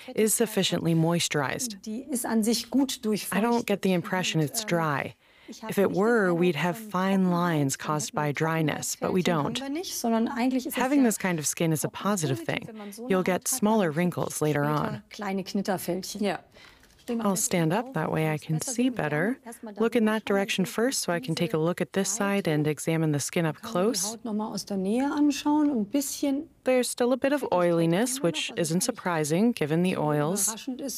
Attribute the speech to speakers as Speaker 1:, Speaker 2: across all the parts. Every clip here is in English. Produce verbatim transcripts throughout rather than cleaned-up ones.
Speaker 1: is sufficiently moisturized. I don't get the impression it's dry. If it were, we'd have fine lines caused by dryness, but we don't. Having this kind of skin is a positive thing. You'll get smaller wrinkles later on. I'll stand up, that way I can see better. Look in that direction first so I can take a look at this side and examine the skin up close. There's still a bit of oiliness, which isn't surprising given the oils.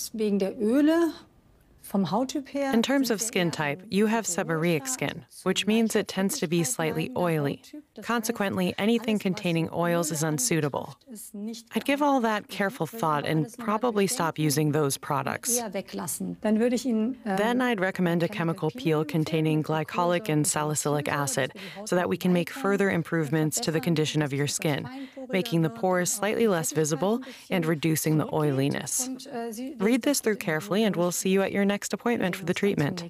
Speaker 1: In terms of skin type, you have seborrheic skin, which means it tends to be slightly oily. Consequently, anything containing oils is unsuitable. I'd give all that careful thought and probably stop using those products. Then I'd recommend a chemical peel containing glycolic and salicylic acid so that we can make further improvements to the condition of your skin, making the pores slightly less visible and reducing the oiliness. Read this through carefully and we'll see you at your next appointment for the treatment.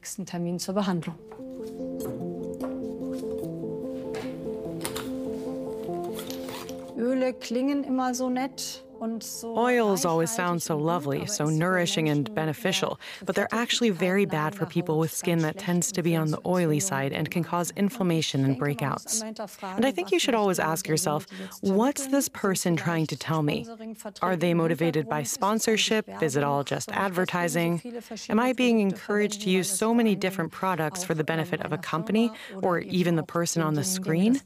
Speaker 1: Oils always sound so lovely, so nourishing and beneficial, but they're actually very bad for people with skin that tends to be on the oily side and can cause inflammation and breakouts. And I think you should always ask yourself, what's this person trying to tell me? Are they motivated by sponsorship? Is it all just advertising? Am I being encouraged to use so many different products for the benefit of a company or even the person on the screen?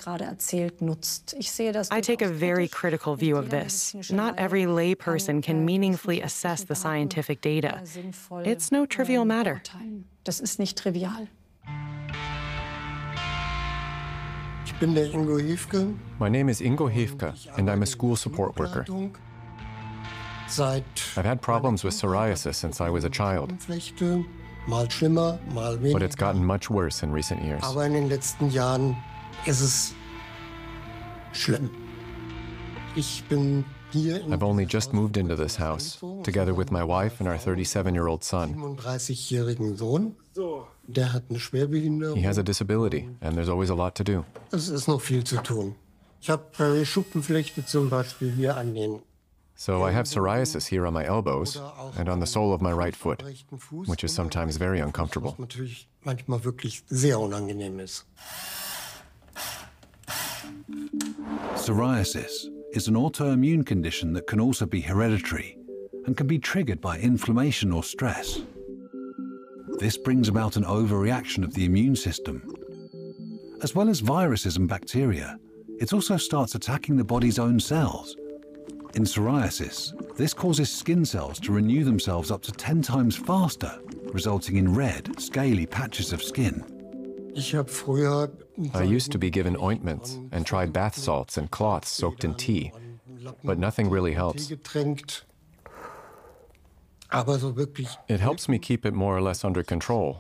Speaker 1: I take a very critical view of this. Not every layperson can meaningfully assess the scientific data. It's no trivial matter.
Speaker 2: My name is Ingo Hefke, and I'm a school support worker. I've had problems with psoriasis since I was a child, but it's gotten much worse in recent years. I've only just moved into this house, together with my wife and our thirty-seven-year-old son. He has a disability, and there's always a lot to do. So I have psoriasis here on my elbows and on the sole of my right foot, which is sometimes very uncomfortable.
Speaker 3: Psoriasis is an autoimmune condition that can also be hereditary and can be triggered by inflammation or stress. This brings about an overreaction of the immune system. As well as viruses and bacteria, it also starts attacking the body's own cells. In psoriasis, this causes skin cells to renew themselves up to ten times faster, resulting in red, scaly patches of skin.
Speaker 2: I used to be given ointments and tried bath salts and cloths soaked in tea, but nothing really helps. It helps me keep it more or less under control.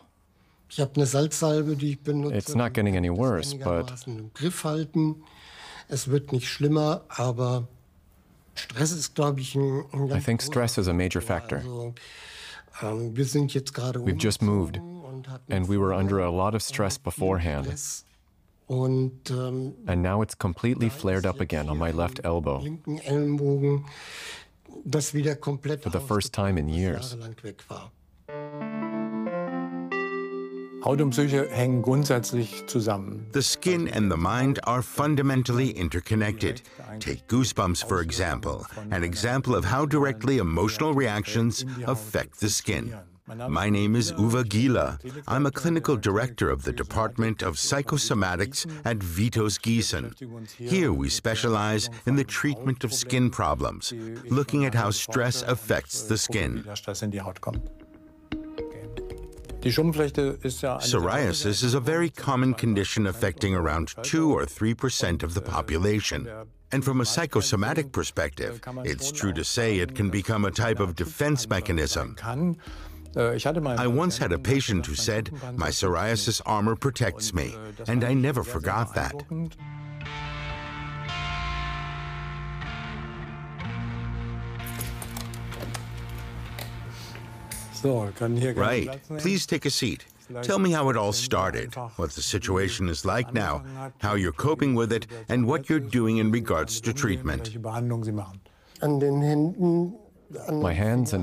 Speaker 2: It's not getting any worse, but I think stress is a major factor. We've just moved, and we were under a lot of stress beforehand. And now it's completely flared up again on my left elbow, for the first time in years.
Speaker 4: The skin and the mind are fundamentally interconnected. Take goosebumps, for example, an example of how directly emotional reactions affect the skin. My name is Uwe Gieler. I'm a clinical director of the Department of Psychosomatics at Vitos Gießen. Here we specialize in the treatment of skin problems, looking at how stress affects the skin. Psoriasis is a very common condition affecting around two or three percent of the population. And from a psychosomatic perspective, it's true to say it can become a type of defense mechanism. I once had a patient who said, "My psoriasis armor protects me," and I never forgot that. Right. Please take a seat. Tell me how it all started, what the situation is like now, how you're coping with it, and what you're doing in regards to treatment.
Speaker 2: My hands and